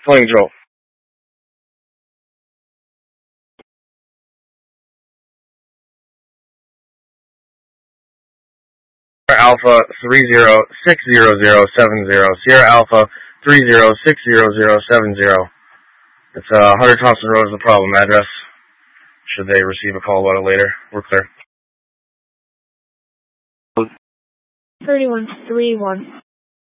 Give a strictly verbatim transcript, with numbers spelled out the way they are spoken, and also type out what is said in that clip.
Flight control. Sierra Alpha three zero six zero zero seven zero. Sierra Alpha three zero six zero zero seven zero. It's uh, one hundred Thompson Road is the problem address. Should they receive a call about it later, we're clear. thirty-one three one.